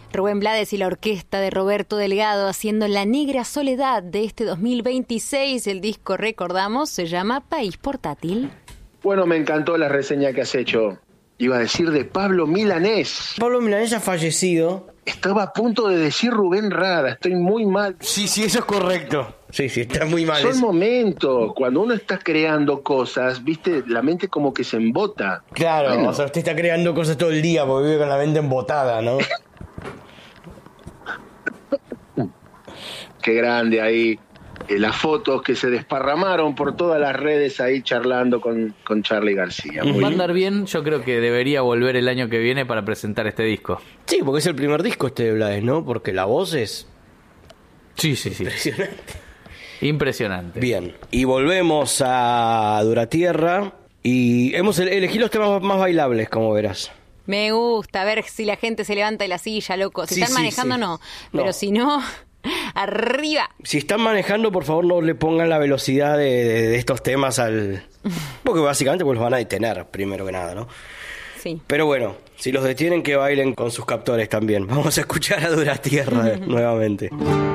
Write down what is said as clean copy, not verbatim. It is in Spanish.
Rubén Blades y la orquesta de Roberto Delgado haciendo La Negra Soledad de este 2026. El disco, recordamos, se llama País Portátil. Bueno, me encantó la reseña que has hecho. Iba a decir de Pablo Milanés. Pablo Milanés ha fallecido. Estaba a punto de decir Rubén Rada, estoy muy mal. Sí, eso es correcto. Sí, está muy mal. Son momentos, cuando uno está creando cosas, viste, la mente como que se embota. Claro, bueno. O sea, usted está creando cosas todo el día porque vive con la mente embotada, ¿no? Qué grande ahí. Las fotos que se desparramaron por todas las redes ahí charlando con Charly García. Va a andar bien, yo creo que debería volver el año que viene para presentar este disco. Sí, porque es el primer disco de Blades, ¿no? Porque la voz es... Sí. impresionante. Impresionante. Bien, y volvemos a Duratierra y hemos elegido los temas más bailables, como verás. Me gusta, a ver si la gente se levanta de la silla, loco. Si están manejando, sí. no. Pero si no, arriba. Si están manejando, por favor, no le pongan la velocidad de estos temas al... Porque básicamente pues los van a detener, primero que nada, ¿no? Sí. Pero bueno, si los detienen, que bailen con sus captores también. Vamos a escuchar a Duratierra nuevamente.